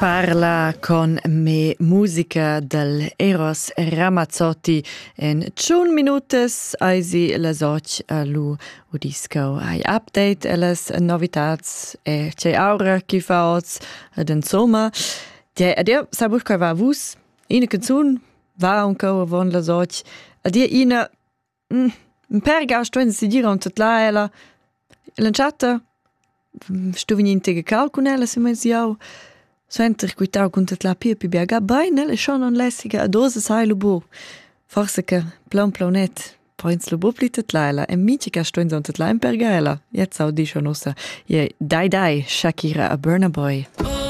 Parla con me musica del Eros Ramazzotti en 5 minutes eisi las 8 a lu udisco ai update e las novitats e c'è aura chi fa oz ad insomma adio sabur che va vus ina canzun va un co avon las 8 adio ina un per gaustuen si dira un tutla ela lanciata sto veninte che calcunella se mesiau Senter cuitau cun la pia pi biaga bainel e schon non lessiga a dose sai lo bo. Forse che plaunet points lo bo plitet laila e mici ca stoin zontet la in pergaela. Jetzt au di schon ossa. Dai, Shakira a Burna Boy.